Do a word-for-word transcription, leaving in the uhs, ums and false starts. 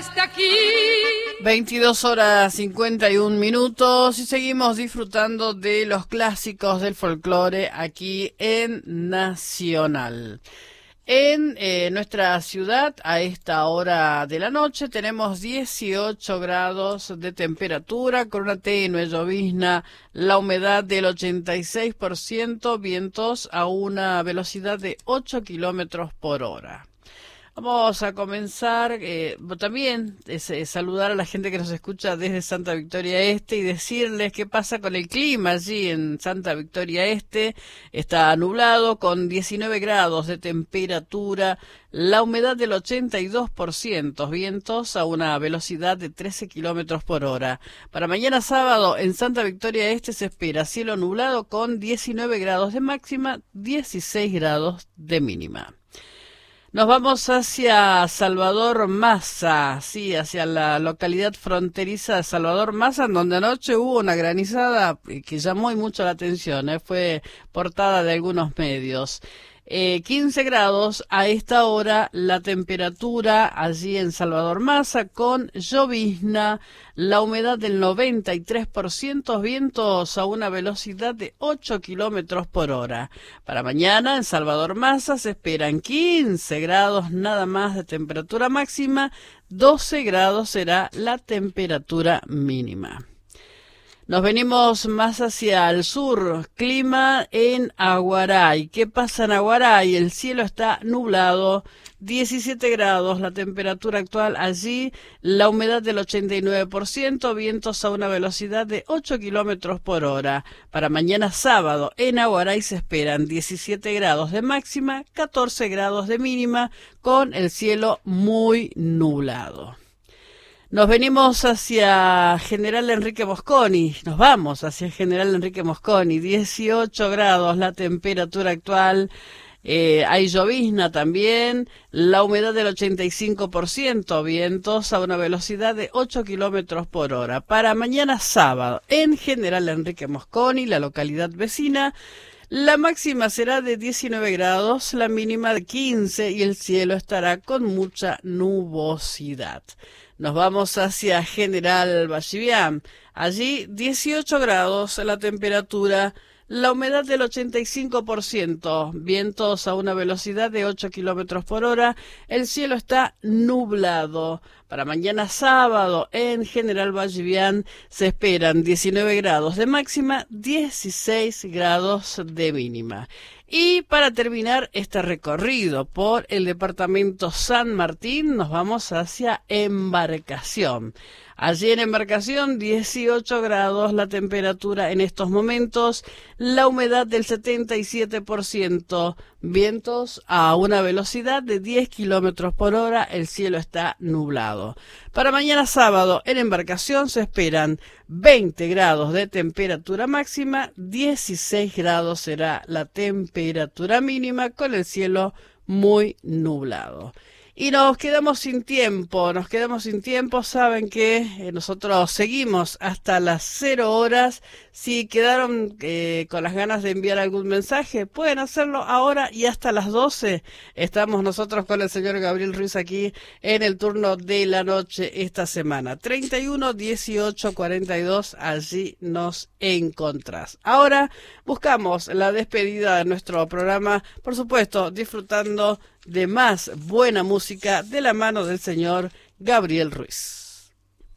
está aquí. veintidós horas cincuenta y un minutos y seguimos disfrutando de los clásicos del folclore aquí en Nacional. En eh, nuestra ciudad, a esta hora de la noche, tenemos dieciocho grados de temperatura, con una tenue llovizna, la humedad del ochenta y seis por ciento, vientos a una velocidad de ocho kilómetros por hora. Vamos a comenzar eh, también es, es saludar a la gente que nos escucha desde Santa Victoria Este y decirles qué pasa con el clima allí en Santa Victoria Este. Está nublado con diecinueve grados de temperatura, la humedad del ochenta y dos por ciento, vientos a una velocidad de trece kilómetros por hora. Para mañana sábado en Santa Victoria Este se espera cielo nublado con diecinueve grados de máxima, dieciséis grados de mínima. Nos vamos hacia Salvador Maza, sí, hacia la localidad fronteriza de Salvador Maza, en donde anoche hubo una granizada que llamó mucho la atención, ¿eh? Fue portada de algunos medios. Eh, quince grados a esta hora la temperatura allí en Salvador Maza con llovizna, la humedad del noventa y tres por ciento, vientos a una velocidad de ocho kilómetros por hora. Para mañana en Salvador Maza se esperan quince grados nada más de temperatura máxima, doce grados será la temperatura mínima. Nos venimos más hacia el sur, clima en Aguaray. ¿Qué pasa en Aguaray? El cielo está nublado, diecisiete grados, la temperatura actual allí, la humedad del ochenta y nueve por ciento, vientos a una velocidad de ocho kilómetros por hora. Para mañana sábado en Aguaray se esperan diecisiete grados de máxima, catorce grados de mínima, con el cielo muy nublado. Nos venimos hacia General Enrique Mosconi, nos vamos hacia General Enrique Mosconi, dieciocho grados la temperatura actual, eh, hay llovizna también, la humedad del ochenta y cinco por ciento, vientos a una velocidad de ocho kilómetros por hora. Para mañana sábado en General Enrique Mosconi, la localidad vecina, la máxima será de diecinueve grados, la mínima de quince y el cielo estará con mucha nubosidad. Nos vamos hacia General Bachivián. Allí dieciocho grados la temperatura, la humedad del ochenta y cinco por ciento, vientos a una velocidad de ocho kilómetros por hora, el cielo está nublado. Para mañana sábado en General Bachivián se esperan diecinueve grados de máxima, dieciséis grados de mínima. Y para terminar este recorrido por el departamento San Martín, nos vamos hacia Embarcación. Allí en Embarcación, dieciocho grados la temperatura en estos momentos, la humedad del setenta y siete por ciento, vientos a una velocidad de diez kilómetros por hora, el cielo está nublado. Para mañana sábado en Embarcación se esperan veinte grados de temperatura máxima, dieciséis grados será la temperatura mínima con el cielo muy nublado. Y nos quedamos sin tiempo, nos quedamos sin tiempo, saben que eh, nosotros seguimos hasta las cero horas. Si quedaron eh, con las ganas de enviar algún mensaje, pueden hacerlo ahora y hasta las doce. Estamos nosotros con el señor Gabriel Ruiz aquí en el turno de la noche esta semana. treinta y uno, dieciocho, cuarenta y dos, allí nos encontrás. Ahora buscamos la despedida de nuestro programa, por supuesto, disfrutando de más buena música de la mano del señor Gabriel Ruiz.